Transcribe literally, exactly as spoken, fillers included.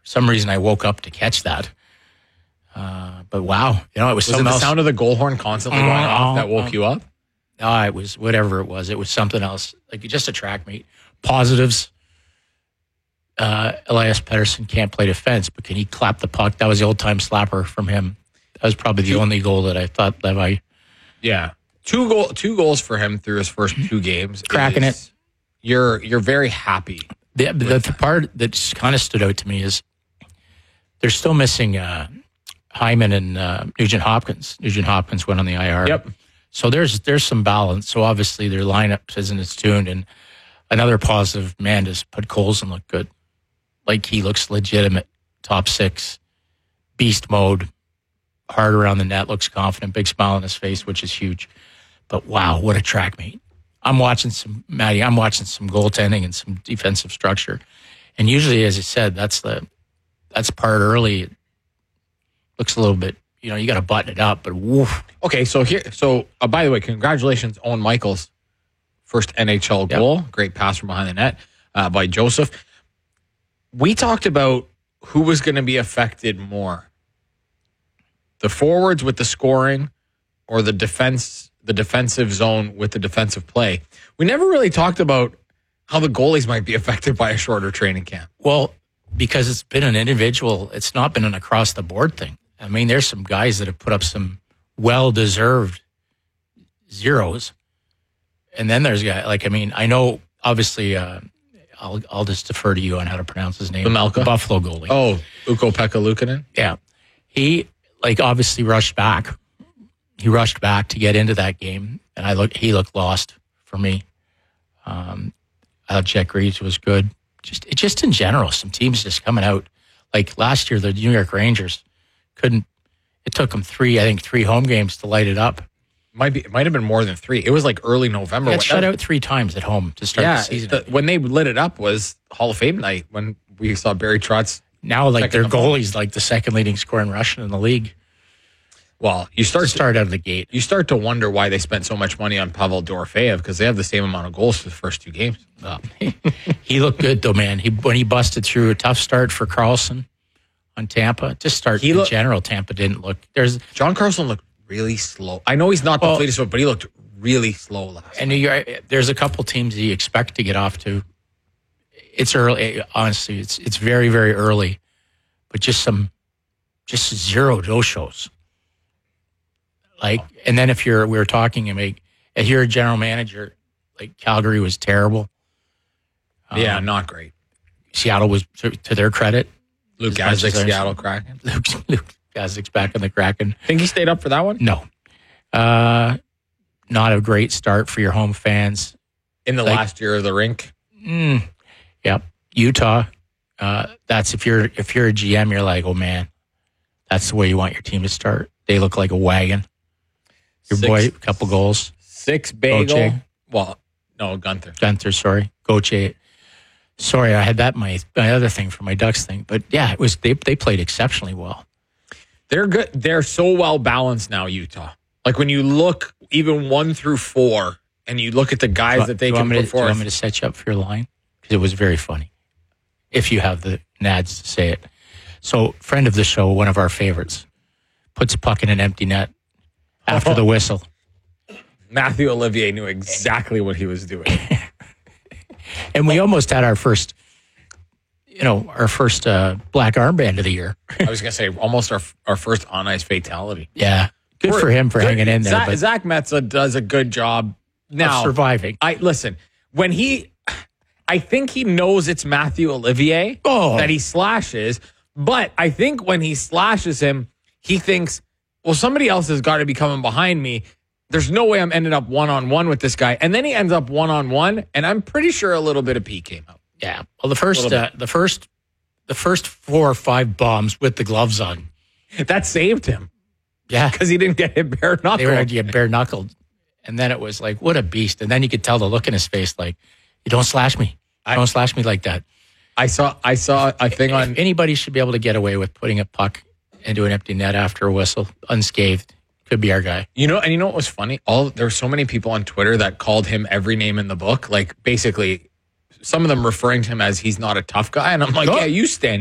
For some reason, I woke up to catch that. Uh, but wow, you know, it was, was something it the else. sound of the goal horn constantly going Uh, off that woke uh, you up? No, it was whatever it was. It was something else, like just a track meet. Positives. Uh, Elias Pettersson can't play defense, but can he clap the puck? That was the old-time slapper from him. That was probably the only goal that I thought Levi. Yeah, two goal, two goals for him through his first two games. Cracking is, it. You're you're very happy. The, the, the part that kind of stood out to me is they're still missing uh, Hyman and uh, Nugent Hopkins. Nugent Hopkins went on the I R. Yep. So there's there's some balance. So obviously their lineup isn't as tuned. And another positive, man, does Podkolzin look good. Like he looks legitimate, top six, beast mode, hard around the net, looks confident, big smile on his face, which is huge. But wow, what a track meet. I'm watching some, Maddie, I'm watching some goaltending and some defensive structure. And usually, as I said, that's the that's part early. It looks a little bit, you know, you got to button it up, but woof. Okay, so here, so uh, by the way, congratulations, Owen Michaels, first N H L goal, yep. Great pass from behind the net uh, by Joseph. We talked about who was going to be affected more, the forwards with the scoring, or the defense, the defensive zone with the defensive play. We never really talked about how the goalies might be affected by a shorter training camp. Well, because it's been an individual, it's not been an across the board thing. I mean, there's some guys that have put up some well-deserved zeros. And then there's guys, like, I mean, I know, obviously, uh, I'll I'll just defer to you on how to pronounce his name. Pamelka? Buffalo goalie. Oh, Ukko-Pekka Luukkonen? Yeah. He, like, obviously rushed back. He rushed back to get into that game, and I look. he looked lost for me. Um, I thought Jack Reeves was good. Just just in general, some teams just coming out. Like last year, the New York Rangers couldn't. It took them three, I think, three home games to light it up. Might be. It might have been more than three. It was like early November. They got shut out three times at home to start yeah, the season. The, when they lit it up was Hall of Fame night when we saw Barry Trotz. Now, like their goalie's like the second leading scoring Russian in the league. Well, you start to start out of the gate. You start to wonder why they spent so much money on Pavel Dorofeyev because they have the same amount of goals for the first two games. Oh, he, he looked good though, man. He when he busted through a tough start for Carlson on Tampa. Just start he in look, general, Tampa didn't look. There's John Carlson looked really slow. I know he's not the well, fleetest, but he looked really slow last. And New York, there's a couple teams that you expect to get off to. It's early, honestly. It's it's very very early, but just some, just zero no shows. Like, and then if you're, we were talking, and make if you're a general manager, like Calgary was terrible. Yeah, um, not great. Seattle was, to, to their credit. Luke Gazdic, Seattle Kraken. Luke, Luke Gazdic's back in the Kraken. Think he stayed up for that one? No. Uh, not a great start for your home fans. In the like, last year of the rink? Mm, yep. Utah. Uh, that's if you're if you're a G M, you're like, oh man, that's the way you want your team to start. They look like a wagon. Your six, boy, a couple goals. Six bagel. Goche. Well, no, Gunther. Gunther, sorry. Goche. Sorry, I had that my my other thing for my Ducks thing. But yeah, it was they they played exceptionally well. They're good. They're so well balanced now, Utah. Like when you look even one through four and you look at the guys do, that they can can put to, forth. Do you want me to set you up for your line? Because it was very funny. If you have the nads to say it. So, friend of the show, one of our favorites, puts a puck in an empty net after oh. the whistle. Matthew Olivier knew exactly what he was doing. And we almost had our first, you know, our first uh, black armband of the year. I was going to say almost our our first on-ice fatality. Yeah. Good We're, for him for good. hanging in there. Zach, but Zach Metza does a good job now. Of surviving. I Listen, when he, I think he knows it's Matthew Olivier oh. that he slashes, but I think when he slashes him, he thinks, well, somebody else has got to be coming behind me. There's no way I'm ending up one-on-one with this guy. And then he ends up one-on-one, and I'm pretty sure a little bit of pee came out. Yeah. Well, the first, uh, the first, the first four or five bombs with the gloves on. That saved him. Yeah. Because he didn't get hit bare knuckled. They were going to get bare knuckled. And then it was like, what a beast. And then you could tell the look in his face, like, you don't slash me. You don't slash me like that. I saw I saw a thing if on... Anybody should be able to get away with putting a puck into an empty net after a whistle, unscathed. Could be our guy. You know, and you know what was funny? All there were so many people on Twitter that called him every name in the book. Like, basically, some of them referring to him as he's not a tough guy. And I'm like, oh. yeah, you stand